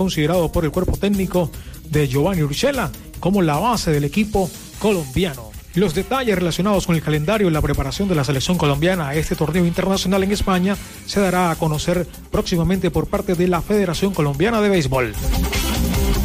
considerado por el cuerpo técnico de Giovanni Urshela como la base del equipo colombiano. Los detalles relacionados con el calendario y la preparación de la selección colombiana a este torneo internacional en España se dará a conocer próximamente por parte de la Federación Colombiana de Béisbol.